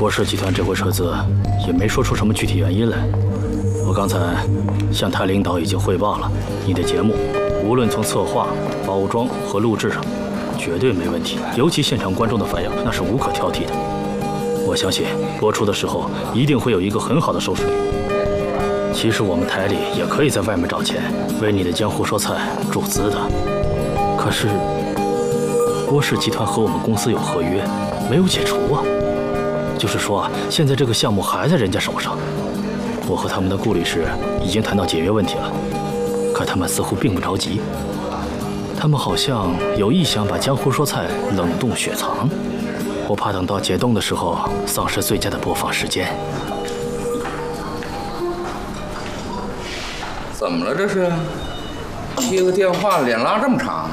郭氏集团这回撤资也没说出什么具体原因来。我刚才向谭领导已经汇报了，你的节目无论从策划、包装和录制上，绝对没问题。尤其现场观众的反应，那是无可挑剔的。我相信播出的时候一定会有一个很好的收视率。其实我们台里也可以在外面找钱，为你的江湖说菜注资的。可是郭氏集团和我们公司有合约，没有解除啊。就是说啊，现在这个项目还在人家手上。我和他们的顾律师已经谈到解约问题了，可他们似乎并不着急。他们好像有意想把江湖说菜冷冻雪藏，我怕等到解冻的时候丧失最佳的播放时间。 怎么了这是？接个电话脸拉这么长？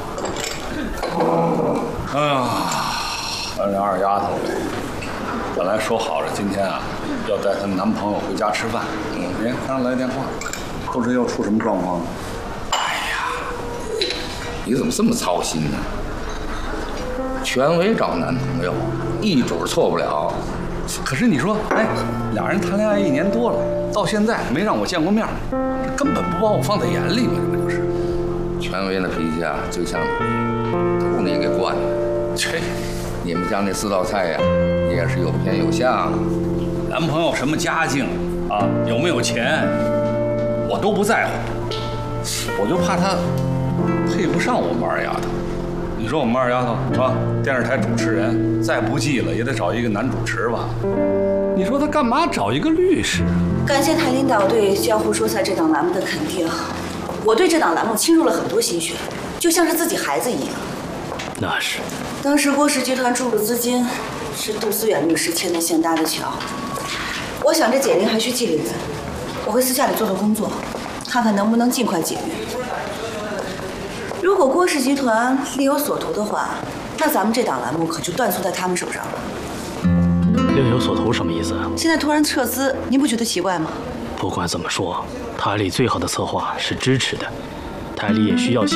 哎呀，那二丫头，本来说好了今天啊，要带她男朋友回家吃饭。刚刚来电话，不知又出什么状况了。 哎呀，你怎么这么操心呢？全伟找男朋友，一准错不了。 可是你说，哎，俩人谈恋爱1年多了，到现在没让我见过面，这根本不把我放在眼里嘛，这不就是？ 全伟那脾气啊，就像都你给惯的。 切， 你们家那4道菜呀，也是有偏有向。 男朋友什么家境啊，有没有钱，我都不在乎，我就怕他配不上我们二丫头。你说我们二丫头是吧？电视台主持人再不济了也得找一个男主持吧？你说他干嘛找一个律师？ 感谢谭领导对《江湖说菜》这档栏目的肯定，我对这档栏目倾入了很多心血，就像是自己孩子一样。 那是。 当时郭氏集团注入资金，是杜思远律师牵的线搭的桥。我想这解铃还需系铃人，我会私下里做做工作，看看能不能尽快解约。如果郭氏集团另有所图的话，那咱们这档栏目可就断送在他们手上了。 另有所图什么意思啊？ 现在突然撤资，您不觉得奇怪吗？ 不管怎么说，台里最好的策划是支持的，台里也需要